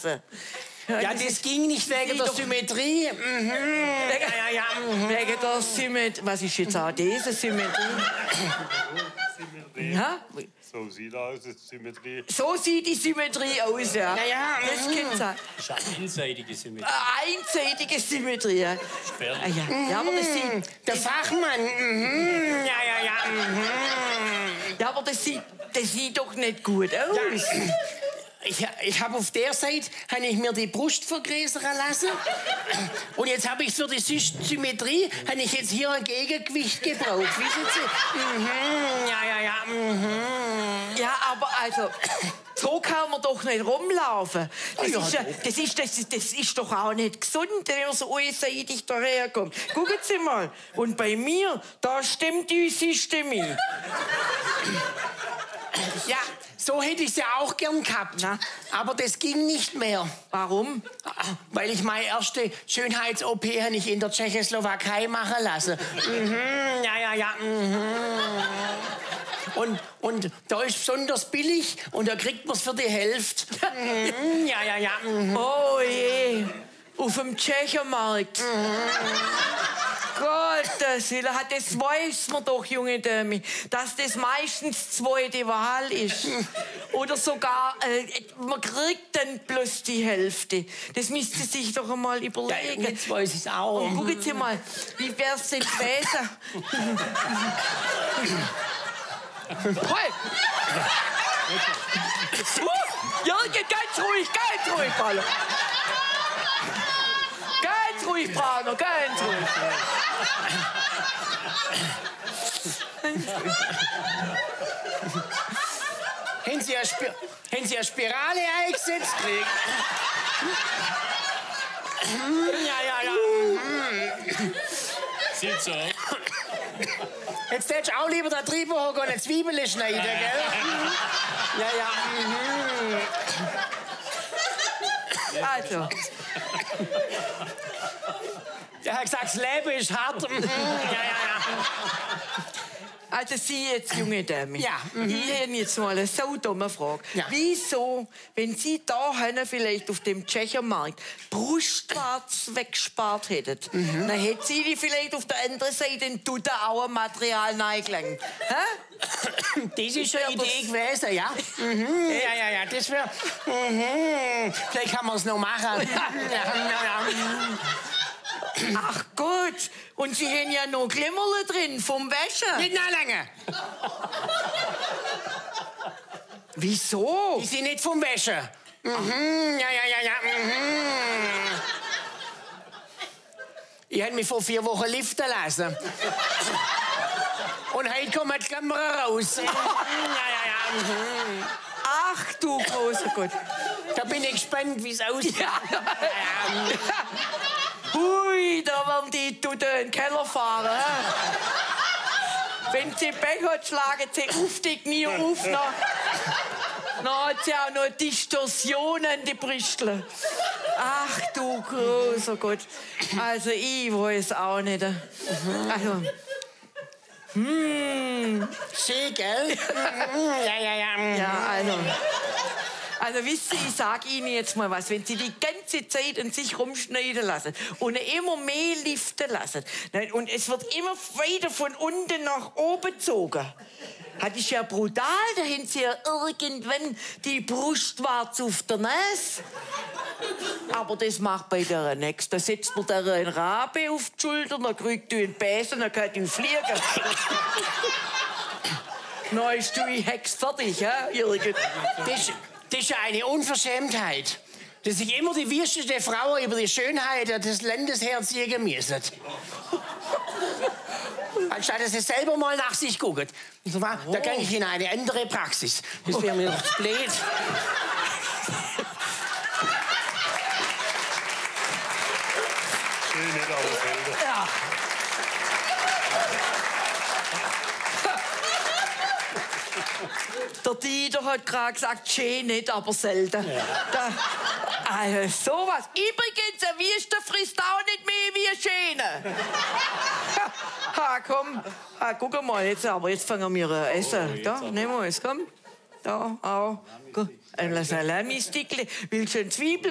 lassen. Ja, das ging nicht wegen der Symmetrie. Wegen der Symmetrie. Was ist jetzt auch diese Symmetrie? Ja? So sieht aus, die Symmetrie. So sieht die Symmetrie aus, ja. Das kann sein. Das ist eine einseitige Symmetrie. Eine einseitige Symmetrie, ja. Ja, aber das sieht... Der Fachmann. Ja, aber das sieht doch nicht gut aus. Ich habe auf der Seite mir die Brust vergrößern lassen. Und jetzt habe ich für die Symmetrie ich jetzt hier ein Gegengewicht gebraucht. Wissen Sie? Ja, aber also, so kann man doch nicht rumlaufen. Das ist doch auch nicht gesund, wenn man so einseitig daherkommt. Gucken Sie mal. Und bei mir, da stimmt unsere Stimme. Ja, so hätte ich es ja auch gern gehabt. Na? Aber das ging nicht mehr. Warum? Weil ich meine erste Schönheits-OP in der Tschechoslowakei machen lassen. Und da ist besonders billig und da kriegt man es für die Hälfte. Oh je, auf dem Tschechenmarkt. Gottes Willen, das weiß man doch, junge Dame, dass das meistens zweite Wahl ist. Oder sogar, man kriegt dann bloß die Hälfte. Das müsste sich doch einmal überlegen. Ja, jetzt weiß ich es auch. Und gucken Sie mal, wie wär's denn gewesen? Halt! Jürgen, ganz ruhig, Paolo. Ganz ruhig, Paolo, ganz ruhig. Haben Sie eine Spirale eingesetzt? Sieht so aus. Jetzt hättest du auch lieber da drüber hocken und eine Zwiebel schneiden, gell? Also. Der hat gesagt, das Leben ist hart. Also Sie jetzt, junge Dame. Ja. Ich habe jetzt mal eine so dumme Frage. Ja. Wieso, wenn Sie da vielleicht auf dem Tschechermarkt Brustwarz weggespart hätten, dann hätten Sie die vielleicht auf der anderen Seite in Dudauer Material reingelegt. Das ist eine Idee gewesen, ja? Das wäre... Vielleicht kann man es noch machen. Ach gut, und Sie haben ja noch Glimmerle drin vom Wäsche. Nicht noch lange. Wieso? Die sind nicht vom Wäsche. Ich habe mich vor 4 Wochen liften lassen. Und heute kommt die Kamera raus. Ach du großer Gott. Da bin ich gespannt, wie es aussieht. Hui, da werden die Tute in den Keller fahren. Wenn sie Pech hat, schlagen sie auf die Knie auf. Dann hat sie auch noch Distorsionen, die Brüstle. Ach du großer Gott. Also ich weiß auch nicht. Also. Schön, gell? Ja, also wisst ihr, ich sag Ihnen jetzt mal was, wenn Sie die ganze Zeit an sich rumschneiden lassen und immer mehr liften lassen und es wird immer weiter von unten nach oben gezogen, das ist ja brutal, da haben Sie ja irgendwann die Brustwarze auf der Nase. Aber das macht bei der nichts. Da setzt man der einen Rabe auf die Schulter, dann kriegt du einen Besen, dann kann du fliegen. Dann ist du die Hex fertig, ja, Jürgen? Das ist eine Unverschämtheit, dass sich immer die wüsteste Frau über die Schönheit des Landes herziehen müssen. Anstatt dass sie selber mal nach sich gucken. Da gehe ich in eine andere Praxis. Das wäre mir doch blöd. Schön, nicht aber selber. Ja. Der Dieter hat gerade gesagt, schön nicht, aber selten. Ja. Also sowas. Übrigens, ein Wüste frisst auch nicht mehr wie ein Schöne. Ha, komm. Ha, guck mal, jetzt fangen wir an essen. Da, nehmen wir es, komm. Da, auch. Ein Salami-Stickle. Willst du eine Zwiebel?